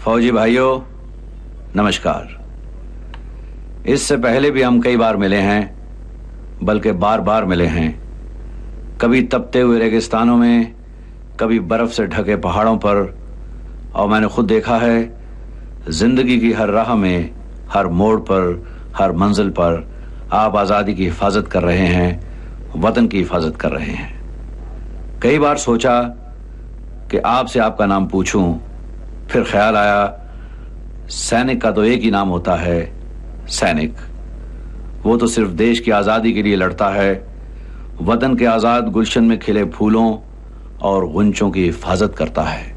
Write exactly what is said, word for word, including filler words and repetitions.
फौजी भाइयों नमस्कार। इससे पहले भी हम कई बार मिले हैं, बल्कि बार बार मिले हैं। कभी तपते हुए रेगिस्तानों में, कभी बर्फ से ढके पहाड़ों पर। और मैंने खुद देखा है जिंदगी की हर राह में, हर मोड़ पर, हर मंजिल पर आप आज़ादी की हिफाजत कर रहे हैं, वतन की हिफाजत कर रहे हैं। कई बार सोचा कि आपसे आपका नाम पूछूं, फिर ख्याल आया सैनिक का तो एक ही नाम होता है, सैनिक। वो तो सिर्फ देश की आज़ादी के लिए लड़ता है, वतन के आज़ाद गुलशन में खिले फूलों और गुंचों की हिफाजत करता है।